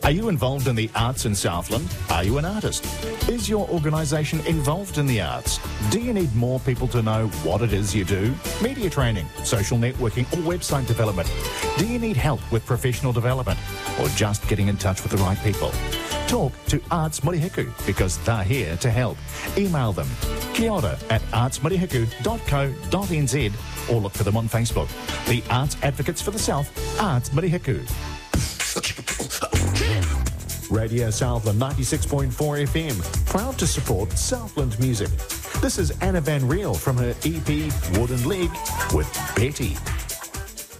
Are you involved in the arts in Southland? Are you an artist? Is your organisation involved in the arts? Do you need more people to know what it is you do? Media training, social networking or website development? Do you need help with professional development or just getting in touch with the right people? Talk to Arts Murihiku because they're here to help. Email them kiora@artsmurihiku.co.nz or look for them on Facebook. The Arts Advocates for the South, Arts Murihiku. Radio Southland 96.4 FM, proud to support Southland music. This is Anna Van Riel from her EP Wooden Leg with Betty.